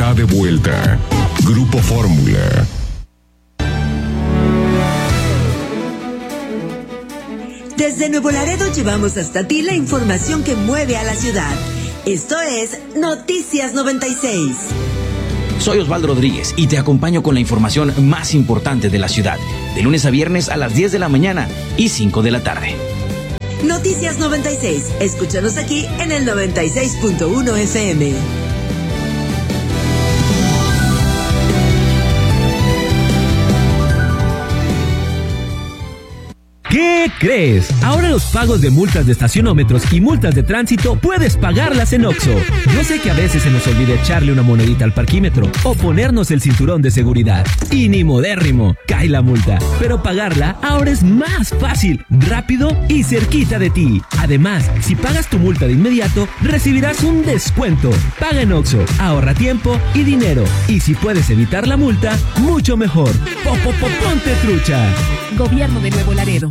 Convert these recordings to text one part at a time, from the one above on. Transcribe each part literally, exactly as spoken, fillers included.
está de vuelta. Grupo Fórmula. Desde Nuevo Laredo llevamos hasta ti la información que mueve a la ciudad. Esto es Noticias noventa y seis. Soy Osvaldo Rodríguez y te acompaño con la información más importante de la ciudad, de lunes a viernes a las diez de la mañana y cinco de la tarde. Noticias noventa y seis. Escúchanos aquí en el noventa y seis punto uno F M. ¿Qué crees? Ahora los pagos de multas de estacionómetros y multas de tránsito puedes pagarlas en Oxxo. Yo sé que a veces se nos olvida echarle una monedita al parquímetro o ponernos el cinturón de seguridad. Y ni modérrimo, cae la multa. Pero pagarla ahora es más fácil, rápido y cerquita de ti. Además, si pagas tu multa de inmediato, recibirás un descuento. Paga en Oxxo, ahorra tiempo y dinero. Y si puedes evitar la multa, mucho mejor. ¡Ponte trucha! Gobierno de Nuevo Laredo.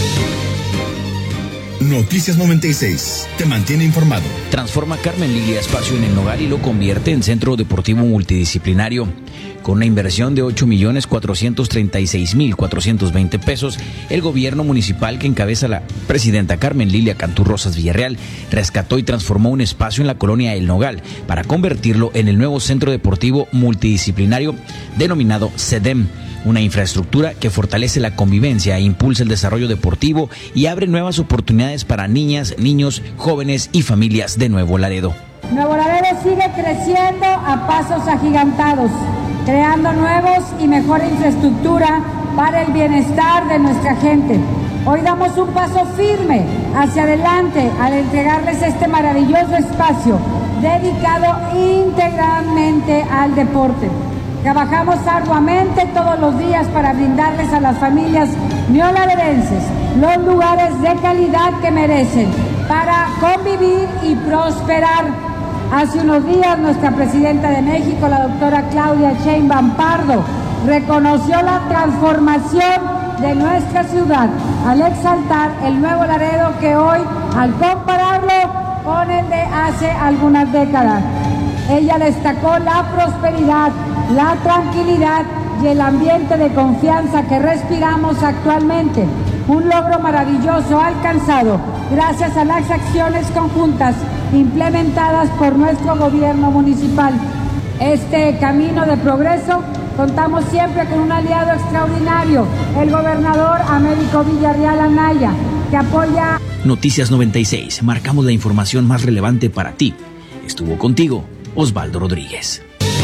Noticias noventa y seis. Te mantiene informado. Transforma Carmen Lilia espacio en El Nogal y lo convierte en centro deportivo multidisciplinario. Con una inversión de ocho millones cuatrocientos treinta y seis mil cuatrocientos veinte pesos, el gobierno municipal que encabeza la presidenta Carmen Lilia Cantú Rosas Villarreal rescató y transformó un espacio en la colonia El Nogal para convertirlo en el nuevo centro deportivo multidisciplinario denominado CEDEM. Una infraestructura que fortalece la convivencia e impulsa el desarrollo deportivo y abre nuevas oportunidades para niñas, niños, jóvenes y familias de Nuevo Laredo. Nuevo Laredo sigue creciendo a pasos agigantados, creando nuevos y mejor infraestructura para el bienestar de nuestra gente. Hoy damos un paso firme hacia adelante al entregarles este maravilloso espacio dedicado íntegramente al deporte. Trabajamos arduamente todos los días para brindarles a las familias neolaredenses los lugares de calidad que merecen para convivir y prosperar. Hace unos días nuestra presidenta de México, la doctora Claudia Sheinbaum Pardo, reconoció la transformación de nuestra ciudad al exaltar el Nuevo Laredo que hoy, al compararlo con el de hace algunas décadas, ella destacó la prosperidad, la tranquilidad y el ambiente de confianza que respiramos actualmente. Un logro maravilloso alcanzado gracias a las acciones conjuntas implementadas por nuestro gobierno municipal. Este camino de progreso contamos siempre con un aliado extraordinario, el gobernador Américo Villarreal Anaya, que apoya... Noticias noventa y seis, marcamos la información más relevante para ti. Estuvo contigo Osvaldo Rodríguez.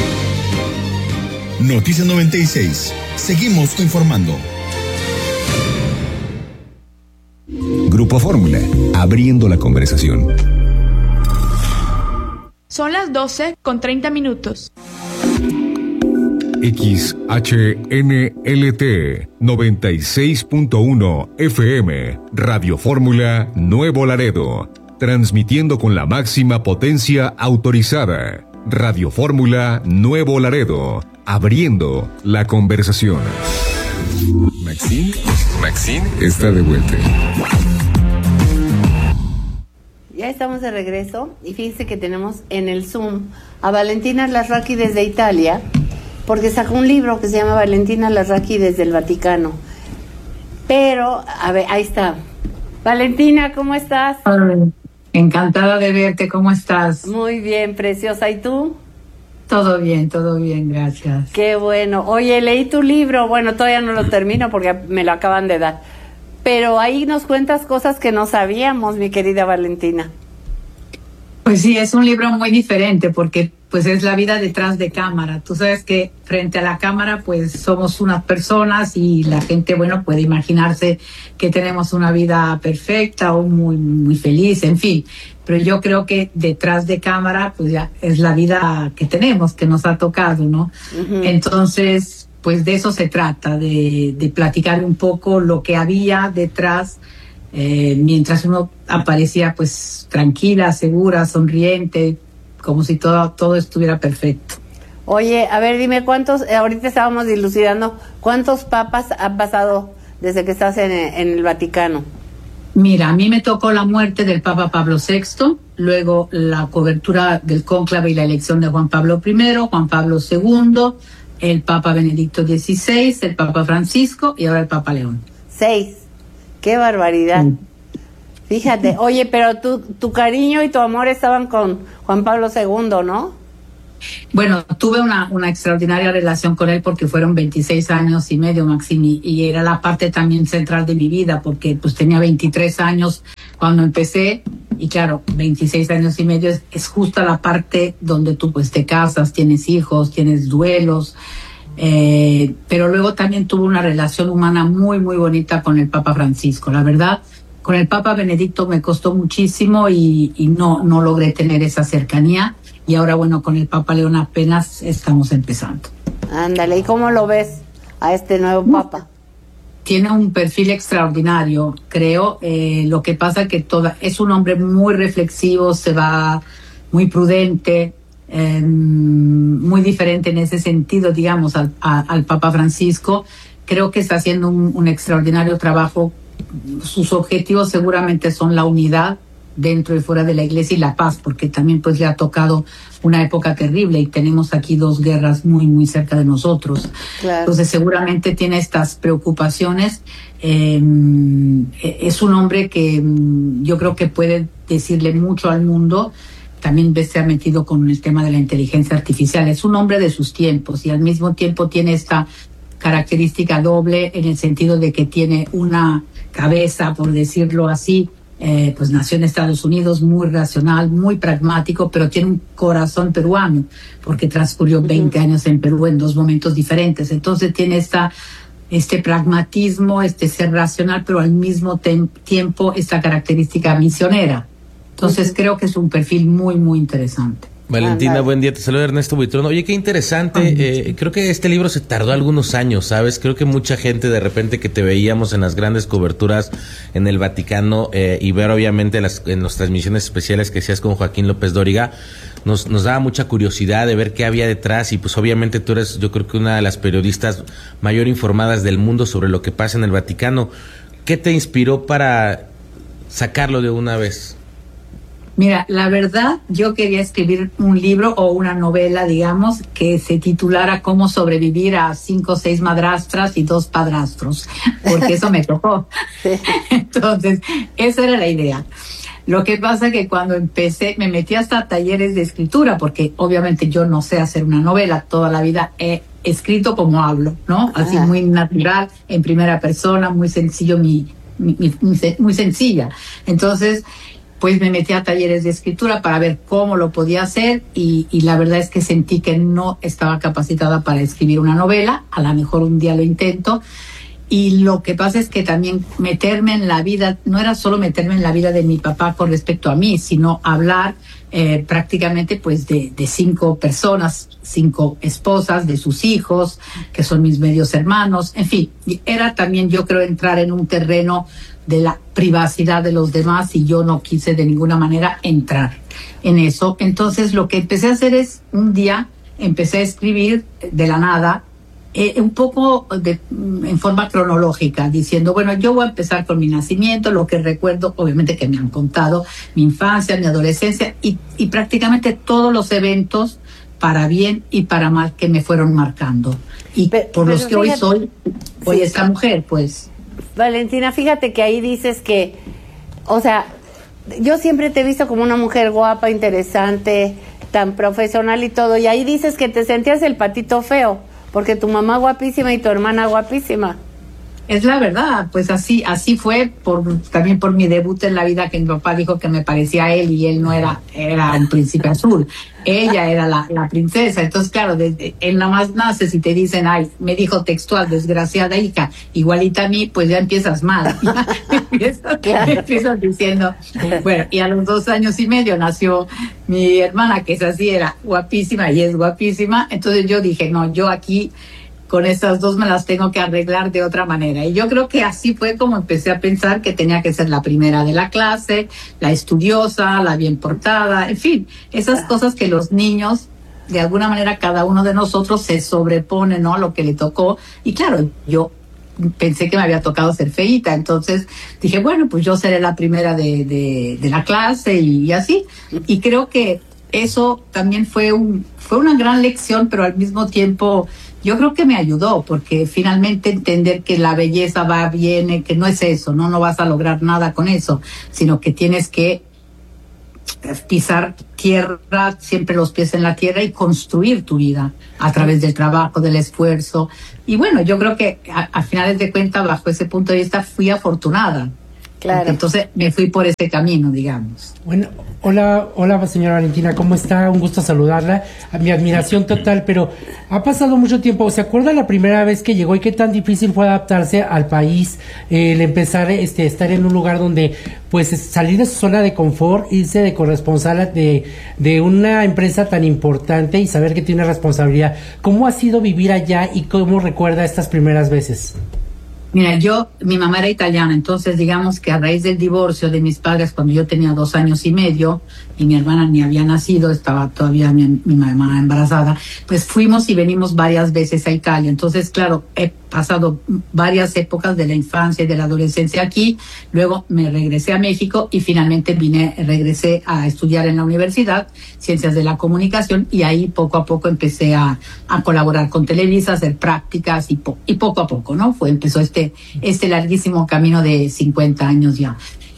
Noticias noventa y seis. Seguimos informando. Grupo Fórmula, abriendo la conversación. Son las doce con treinta minutos. X H N L T noventa y seis punto uno F M, Radio Fórmula Nuevo Laredo, transmitiendo con la máxima potencia autorizada. Radio Fórmula Nuevo Laredo, abriendo la conversación. Maxine, Maxine está de vuelta. Ya estamos de regreso y fíjense que tenemos en el Zoom a Valentina Larraqui desde Italia, porque sacó un libro que se llama Valentina Larraqui desde el Vaticano. Pero, a ver, ahí está. Valentina, ¿cómo estás? Hola. Encantada de verte, ¿cómo estás? Muy bien, preciosa. ¿Y tú? Todo bien, todo bien, gracias. Qué bueno. Oye, leí tu libro, bueno, todavía no lo termino porque me lo acaban de dar, pero ahí nos cuentas cosas que no sabíamos, mi querida Valentina. Pues sí, es un libro muy diferente porque pues es la vida detrás de cámara. Tú sabes que frente a la cámara pues somos unas personas y la gente, bueno, puede imaginarse que tenemos una vida perfecta o muy, muy feliz, en fin. Pero yo creo que detrás de cámara pues ya es la vida que tenemos, que nos ha tocado, ¿no? Uh-huh. Entonces, pues de eso se trata, de, de platicar un poco lo que había detrás. Eh, mientras uno aparecía pues tranquila, segura, sonriente, como si todo, todo estuviera perfecto. Oye, a ver, dime cuántos, ahorita estábamos dilucidando, ¿cuántos papas han pasado desde que estás en, en el Vaticano? Mira, a mí me tocó la muerte del Papa Pablo sexto, luego la cobertura del cónclave y la elección de Juan Pablo primero, Juan Pablo segundo, el Papa Benedicto dieciséis, el Papa Francisco y ahora el Papa León. Seis. ¡Qué barbaridad! Sí. Fíjate, oye, pero tu, tu cariño y tu amor estaban con Juan Pablo segundo, ¿no? Bueno, tuve una, una extraordinaria relación con él porque fueron veintiséis años y medio, Maximi, y era la parte también central de mi vida porque pues tenía veintitrés años cuando empecé y claro, veintiséis años y medio es, es justo la parte donde tú pues te casas, tienes hijos, tienes duelos, eh, pero luego también tuve una relación humana muy, muy bonita con el Papa Francisco, la verdad. Con el Papa Benedicto me costó muchísimo y, y no, no logré tener esa cercanía. Y ahora, bueno, con el Papa León apenas estamos empezando. Ándale, ¿y cómo lo ves a este nuevo Papa? Tiene un perfil extraordinario, creo. Eh, lo que pasa que toda, es un hombre muy reflexivo, se va muy prudente, eh, muy diferente en ese sentido, digamos, al, a, al Papa Francisco. Creo que está haciendo un, un extraordinario trabajo. Sus objetivos seguramente son la unidad dentro y fuera de la iglesia y la paz, porque también pues le ha tocado una época terrible y tenemos aquí dos guerras muy muy cerca de nosotros. Claro. Entonces seguramente tiene estas preocupaciones. Eh, es un hombre que yo creo que puede decirle mucho al mundo. También se ha metido con el tema de la inteligencia artificial. Es un hombre de sus tiempos y al mismo tiempo tiene esta característica doble en el sentido de que tiene una cabeza, por decirlo así, eh, pues nació en Estados Unidos, muy racional, muy pragmático, pero tiene un corazón peruano, porque transcurrió veinte años en Perú en dos momentos diferentes. Entonces tiene esta, este pragmatismo, este ser racional, pero al mismo tem- tiempo esta característica misionera. Entonces uh-huh. creo que es un perfil muy, muy interesante. Valentina, buen día, te saluda Ernesto Buitrón. Oye, qué interesante, eh, creo que este libro se tardó algunos años, ¿sabes? Creo que mucha gente de repente que te veíamos en las grandes coberturas en el Vaticano eh, y ver obviamente las, en las transmisiones especiales que hacías con Joaquín López Dóriga, nos, nos daba mucha curiosidad de ver qué había detrás y pues obviamente tú eres yo creo que una de las periodistas mayor informadas del mundo sobre lo que pasa en el Vaticano. ¿Qué te inspiró para sacarlo de una vez? Mira, la verdad, yo quería escribir un libro o una novela, digamos, que se titulara Cómo sobrevivir a cinco o seis madrastras y dos padrastros, porque eso me tocó. Entonces, esa era la idea. Lo que pasa que cuando empecé, me metí hasta talleres de escritura, porque obviamente yo no sé hacer una novela, toda la vida he escrito como hablo, ¿no? Así muy natural, en primera persona, muy sencillo, mi, mi, mi, muy sencilla. Entonces, pues me metí a talleres de escritura para ver cómo lo podía hacer y, y la verdad es que sentí que no estaba capacitada para escribir una novela. A lo mejor un día lo intento. Y lo que pasa es que también meterme en la vida, no era solo meterme en la vida de mi papá con respecto a mí, sino hablar eh, prácticamente pues de, de cinco personas, cinco esposas, de sus hijos, que son mis medios hermanos. En fin, era también yo creo entrar en un terreno de la privacidad de los demás y yo no quise de ninguna manera entrar en eso. Entonces lo que empecé a hacer es, un día empecé a escribir de la nada, eh, un poco de, en forma cronológica, diciendo, bueno, yo voy a empezar con mi nacimiento, lo que recuerdo, obviamente que me han contado, mi infancia, mi adolescencia y, y prácticamente todos los eventos para bien y para mal que me fueron marcando. Y pero, por los que fíjate, hoy soy, hoy sí, esta mujer, pues... Valentina, fíjate que ahí dices que, o sea, yo siempre te he visto como una mujer guapa, interesante, tan profesional y todo, y ahí dices que te sentías el patito feo, porque tu mamá guapísima y tu hermana guapísima. Es la verdad, pues así así fue, por también por mi debut en la vida, que mi papá dijo que me parecía a él y él no era, era un príncipe azul, ella era la, la princesa. Entonces claro, desde, él nada más naces y te dicen, ay, me dijo textual, desgraciada hija, igualita a mí, pues ya empiezas mal. empiezas, claro. empiezas diciendo, bueno, y a los dos años y medio nació mi hermana, que es así, era guapísima y es guapísima. Entonces yo dije, no, yo aquí con estas dos me las tengo que arreglar de otra manera. Y yo creo que así fue como empecé a pensar que tenía que ser la primera de la clase, la estudiosa, la bien portada, en fin, esas cosas que los niños, de alguna manera cada uno de nosotros se sobrepone, ¿no?, a lo que le tocó. Y claro, yo pensé que me había tocado ser feíta. Entonces dije, bueno, pues yo seré la primera de, de, de la clase y, y así. Y creo que eso también fue un fue una gran lección, pero al mismo tiempo yo creo que me ayudó, porque finalmente entender que la belleza va, viene, que no es eso, no, no vas a lograr nada con eso, sino que tienes que pisar tierra, siempre los pies en la tierra, y construir tu vida a través del trabajo, del esfuerzo. Y bueno, yo creo que a, a finales de cuentas, bajo ese punto de vista, fui afortunada. Claro. Entonces me fui por ese camino, digamos. Bueno, hola, hola señora Valentina, ¿cómo está? Un gusto saludarla. A mi admiración total, pero ha pasado mucho tiempo. ¿Se acuerda la primera vez que llegó y qué tan difícil fue adaptarse al país, eh, el empezar este estar en un lugar donde, pues, salir de su zona de confort, irse de corresponsal de, de una empresa tan importante y saber que tiene responsabilidad? ¿Cómo ha sido vivir allá y cómo recuerda estas primeras veces? Mira, yo, mi mamá era italiana, entonces digamos que a raíz del divorcio de mis padres cuando yo tenía dos años y medio y mi hermana ni había nacido, estaba todavía mi, mi mamá embarazada, pues fuimos y venimos varias veces a Italia. Entonces, claro, he pasado varias épocas de la infancia y de la adolescencia aquí, luego me regresé a México y finalmente vine, regresé a estudiar en la universidad, Ciencias de la Comunicación, y ahí poco a poco empecé a, a colaborar con Televisa, a hacer prácticas y, po, y poco a poco, ¿no? Fue, empezó este este larguísimo camino de cincuenta años ya.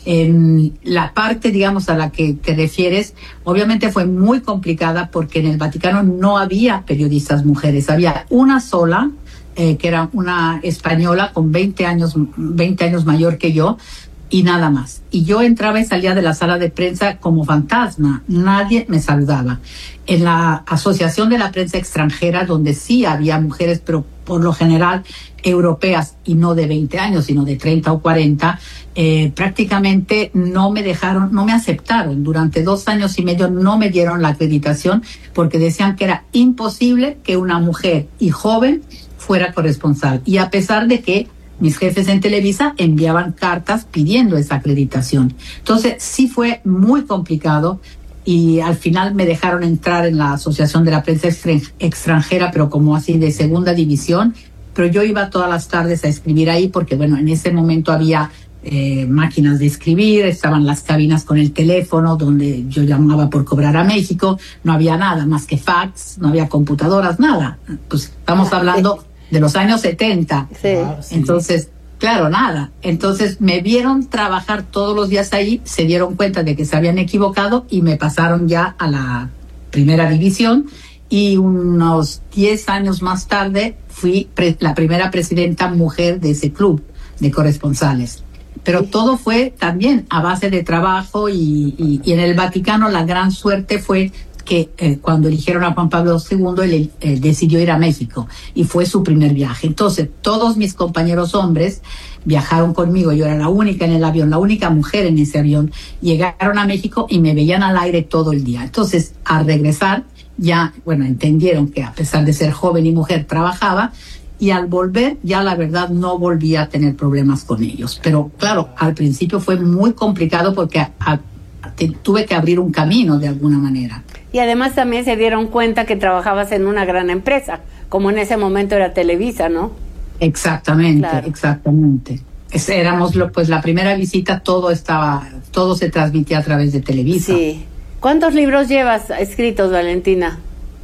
En la parte, digamos, a la que te refieres, obviamente fue muy complicada porque en el Vaticano no había periodistas mujeres, había una sola, eh, que era una española con veinte años, veinte años mayor que yo, y nada más. Y yo entraba y salía de la sala de prensa como fantasma, nadie me saludaba. En la Asociación de la Prensa Extranjera, donde sí había mujeres, pero por lo general europeas y no de veinte años, sino de treinta o cuarenta, eh, prácticamente no me dejaron, no me aceptaron. Durante dos años y medio no me dieron la acreditación porque decían que era imposible que una mujer y joven fuera corresponsal. Y a pesar de que mis jefes en Televisa enviaban cartas pidiendo esa acreditación. Entonces sí fue muy complicado y al final me dejaron entrar en la Asociación de la Prensa Extranjera, pero como así de segunda división. Pero yo iba todas las tardes a escribir ahí porque, bueno, en ese momento había eh, máquinas de escribir, estaban las cabinas con el teléfono donde yo llamaba por cobrar a México, no había nada más que fax, no había computadoras, nada. Pues estamos hablando de los años setenta. Sí. Entonces, claro, nada. Entonces me vieron trabajar todos los días ahí, se dieron cuenta de que se habían equivocado y me pasaron ya a la primera división. Y unos diez años más tarde fui pre- la primera presidenta mujer de ese club de corresponsales. Pero sí, todo fue también a base de trabajo y, y, y en el Vaticano la gran suerte fue que eh, cuando eligieron a Juan Pablo segundo, él, él decidió ir a México y fue su primer viaje. Entonces todos mis compañeros hombres viajaron conmigo, yo era la única en el avión, la única mujer en ese avión, llegaron a México y me veían al aire todo el día. Entonces al regresar ya, bueno, entendieron que a pesar de ser joven y mujer trabajaba, y al volver ya la verdad no volví a tener problemas con ellos. Pero claro, al principio fue muy complicado porque a, a, te, tuve que abrir un camino de alguna manera. Y además también se dieron cuenta que trabajabas en una gran empresa, como en ese momento era Televisa, ¿no? Exactamente, claro. exactamente. Es, éramos lo, pues la primera visita, todo estaba, todo se transmitía a través de Televisa. Sí. ¿Cuántos libros llevas escritos, Valentina?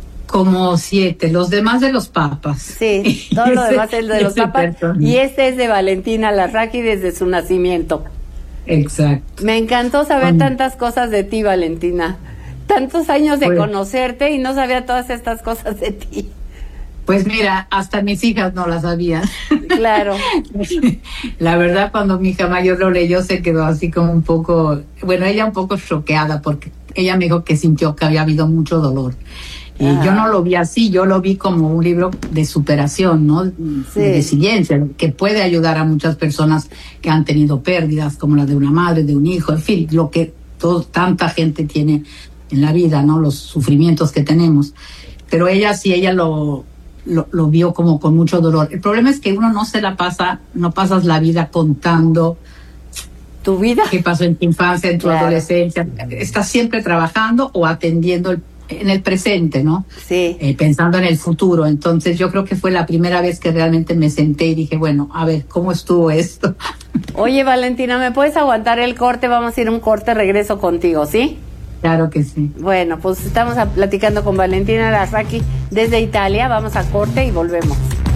Como siete, los demás de los papas. Sí, todo lo demás es de los papas. Persona. Y este es de Valentina Larraqui desde su nacimiento. Exacto. Me encantó saber um, tantas cosas de ti, Valentina. Tantos años de pues, conocerte y no sabía todas estas cosas de ti. Pues mira, hasta mis hijas no las sabían. Claro. La verdad, cuando mi hija mayor lo leyó, se quedó así como un poco, bueno, ella un poco choqueada porque ella me dijo que sintió que había habido mucho dolor. Y ah. yo no lo vi así, yo lo vi como un libro de superación, ¿no? Sí. De resiliencia, que puede ayudar a muchas personas que han tenido pérdidas, como la de una madre, de un hijo, en fin, lo que todo, tanta gente tiene en la vida, ¿no? Los sufrimientos que tenemos. Pero ella sí, ella lo, lo, lo vio como con mucho dolor. El problema es que uno no se la pasa, no pasas la vida contando tu vida, qué pasó en tu infancia, en tu claro. adolescencia. Estás siempre trabajando o atendiendo el en el presente, ¿no? Sí. Eh, pensando en el futuro. Entonces yo creo que fue la primera vez que realmente me senté y dije, bueno, a ver, ¿cómo estuvo esto? Oye, Valentina, ¿me puedes aguantar el corte? Vamos a ir a un corte, regreso contigo, ¿sí? Claro que sí. Bueno, pues estamos a, platicando con Valentina Larraqui desde Italia. Vamos a corte y volvemos.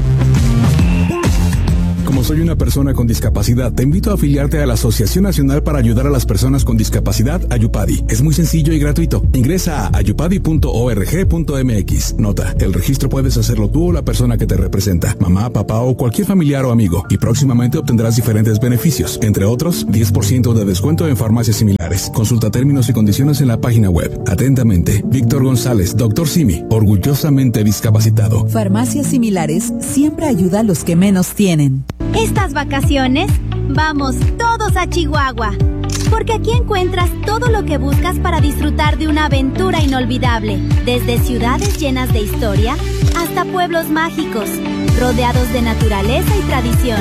Como soy una persona con discapacidad, te invito a afiliarte a la Asociación Nacional para Ayudar a las Personas con Discapacidad, Ayupadi. Es muy sencillo y gratuito. Ingresa a ayupadi punto org punto mx. Nota, el registro puedes hacerlo tú o la persona que te representa, mamá, papá o cualquier familiar o amigo, y próximamente obtendrás diferentes beneficios, entre otros, diez por ciento de descuento en farmacias similares. Consulta términos y condiciones en la página web. Atentamente, Víctor González, doctor Simi, orgullosamente discapacitado. Farmacias Similares siempre ayuda a los que menos tienen. Estas vacaciones, vamos todos a Chihuahua, porque aquí encuentras todo lo que buscas para disfrutar de una aventura inolvidable, desde ciudades llenas de historia hasta pueblos mágicos, rodeados de naturaleza y tradición.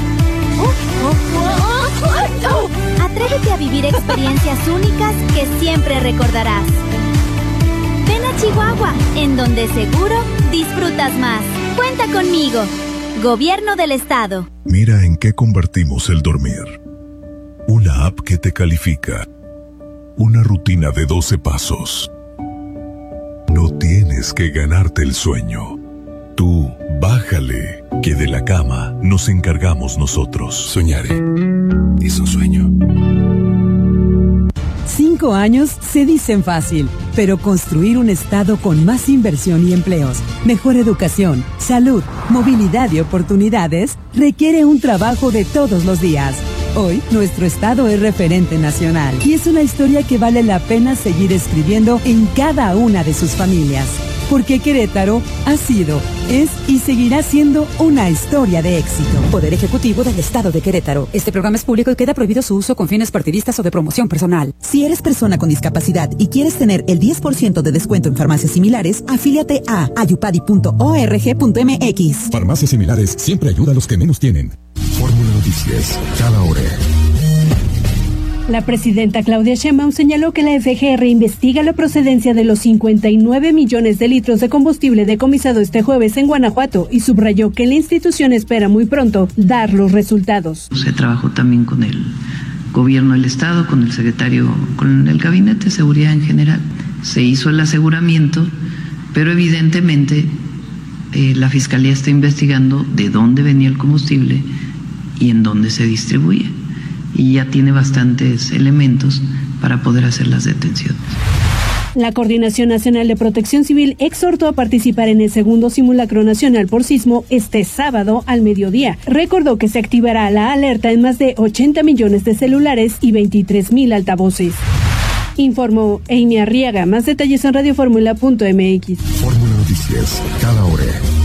Atrévete a vivir experiencias únicas que siempre recordarás. Ven a Chihuahua, en donde seguro disfrutas más. Cuenta conmigo. Gobierno del Estado. Mira en qué convertimos el dormir. Una app que te califica. Una rutina de doce pasos. No tienes que ganarte el sueño. Tú, bájale, que de la cama nos encargamos nosotros. Soñaré. Es un sueño. Cinco años se dicen fácil, pero construir un estado con más inversión y empleos, mejor educación, salud, movilidad y oportunidades requiere un trabajo de todos los días. Hoy, nuestro estado es referente nacional y es una historia que vale la pena seguir escribiendo en cada una de sus familias. Porque Querétaro ha sido, es y seguirá siendo una historia de éxito. Poder Ejecutivo del Estado de Querétaro. Este programa es público y queda prohibido su uso con fines partidistas o de promoción personal. Si eres persona con discapacidad y quieres tener el diez por ciento de descuento en farmacias similares, afíliate a ayupadi punto org punto mx. Farmacias Similares siempre ayuda a los que menos tienen. Fórmula Noticias, cada hora. La presidenta Claudia Sheinbaum señaló que la F G R investiga la procedencia de los cincuenta y nueve millones de litros de combustible decomisado este jueves en Guanajuato y subrayó que la institución espera muy pronto dar los resultados. Se trabajó también con el gobierno del estado, con el secretario, con el gabinete de seguridad en general. Se hizo el aseguramiento, pero evidentemente eh, la fiscalía está investigando de dónde venía el combustible y en dónde se distribuye. Y ya tiene bastantes elementos para poder hacer las detenciones. La Coordinación Nacional de Protección Civil exhortó a participar en el segundo simulacro nacional por sismo este sábado al mediodía. Recordó que se activará la alerta en más de ochenta millones de celulares y veintitrés mil altavoces. Informó Amy Arriaga. Más detalles en radio fórmula punto mx. Fórmula Noticias, cada hora.